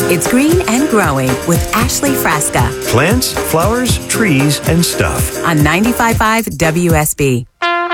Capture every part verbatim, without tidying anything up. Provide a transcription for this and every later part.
It's Green and Growing with Ashley Frasca Plants, flowers, trees, and stuff. on ninety-five point five W S B.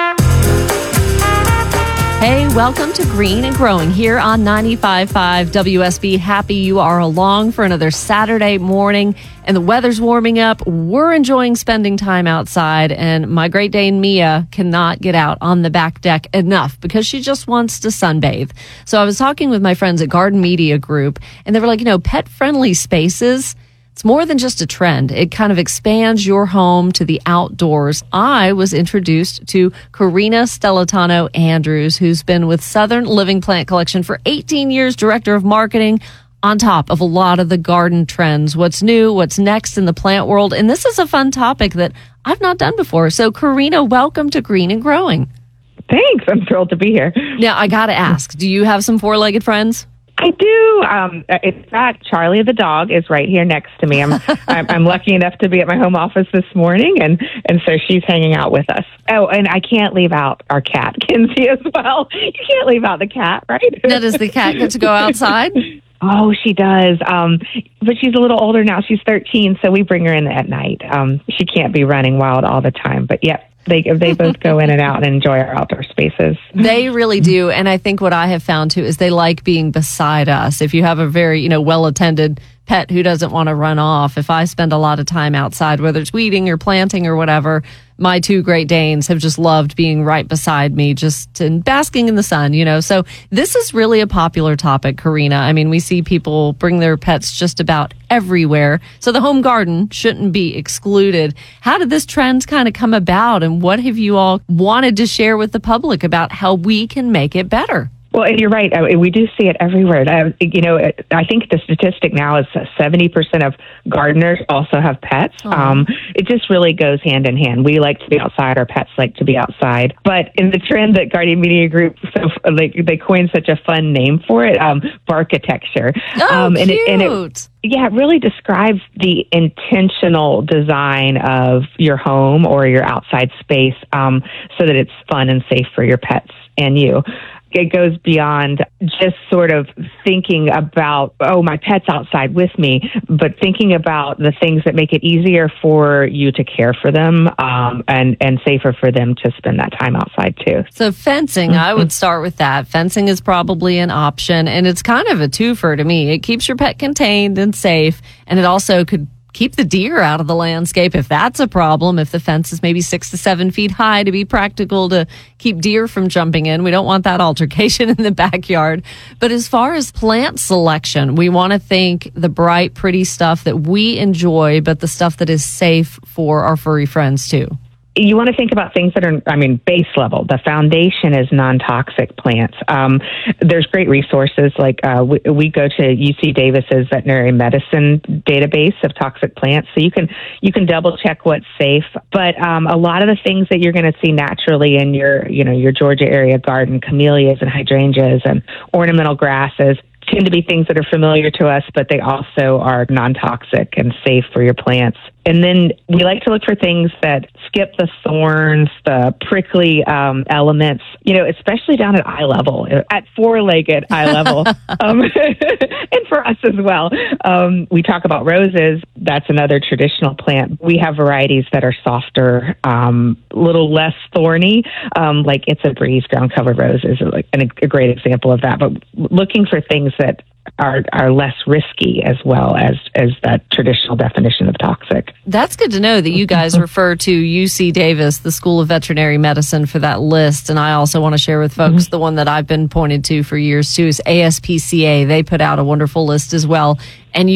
Hey, welcome to Green and Growing here on ninety-five point five W S B. Happy you are along for another Saturday morning, and the weather's warming up. We're enjoying spending time outside, and my Great Dane Mia cannot get out on the back deck enough because she just wants to sunbathe. So I was talking with my friends at Garden Media Group, and they were like, you know, pet-friendly spaces, it's more than just a trend. It kind of expands your home to the outdoors. I was introduced to Karina Stellitano Andrews, who's been with Southern Living Plant Collection for eighteen years, director of marketing, on top of a lot of the garden trends. What's new, what's next in the plant world. And this is a fun topic that I've not done before. So Karina, welcome to Green and Growing. Thanks. I'm thrilled to be here. Now, I got to ask, do you have some four-legged friends? I do. Um, in fact, Charlie the dog is right here next to me. I'm, I'm I'm lucky enough to be at my home office this morning, and, and so she's hanging out with us. Oh, and I can't leave out our cat, Kinsey, as well. You can't leave out the cat, right? Now, does the cat get to go outside? Oh, she does. Um, but she's a little older now. She's thirteen, so we bring her in at night. Um, she can't be running wild all the time, but yep. They they both go in and out and enjoy our outdoor spaces. They really do. And I think what I have found, too, is they like being beside us. If you have a very, you know, well-attended pet who doesn't want to run off, if I spend a lot of time outside, whether it's weeding or planting or whatever, my two Great Danes have just loved being right beside me, just and basking in the sun, you know. So this is really a popular topic, Karina. I mean, we see people bring their pets just about everywhere. So the home garden shouldn't be excluded. How did this trend kind of come about, and what have you all wanted to share with the public about how we can make it better? Well, and you're right. I, we do see it everywhere. I, you know, I think the statistic now is seventy percent of gardeners also have pets. Oh. Um, it just really goes hand in hand. We like to be outside. Our pets like to be outside. But in the trend that Guardian Media Group, so like they coined such a fun name for it, um, barkitecture. Oh, um, and cute. It, and it, yeah, it really describes the intentional design of your home or your outside space um, so that it's fun and safe for your pets and you. It goes beyond just sort of thinking about, oh, my pet's outside with me, but thinking about the things that make it easier for you to care for them um, and, and safer for them to spend that time outside too. So fencing, I would start with that. Fencing is probably an option, and it's kind of a twofer to me. It keeps your pet contained and safe, and it also could keep the deer out of the landscape if that's a problem, if the fence is maybe six to seven feet high, to be practical to keep deer from jumping in. We don't want that altercation in the backyard. But as far as plant selection, we want to think the bright, pretty stuff that we enjoy, but the stuff that is safe for our furry friends too. You want to think about things that are, I mean, base level. The foundation is non-toxic plants. Um, there's great resources like uh, we, we go to U C Davis's veterinary medicine database of toxic plants, so you can you can double check what's safe. But um, a lot of the things that you're going to see naturally in your you know your Georgia area garden, camellias and hydrangeas and ornamental grasses, tend to be things that are familiar to us, but they also are non-toxic and safe for your plants. And then we like to look for things that skip the thorns, the prickly um, elements, you know, especially down at eye level, at four-legged eye level, um, and for us as well. Um, we talk about roses. That's another traditional plant. We have varieties that are softer, um, a little less thorny, um, like It's a Breeze ground-covered rose is like an, a great example of that. But looking for things that are are less risky as well as as that traditional definition of toxic. That's good to know that you guys refer to U C Davis, the School of Veterinary Medicine, for that list. And I also want to share with folks mm-hmm. the one that I've been pointed to for years too is A S P C A. They put out a wonderful list as well. And you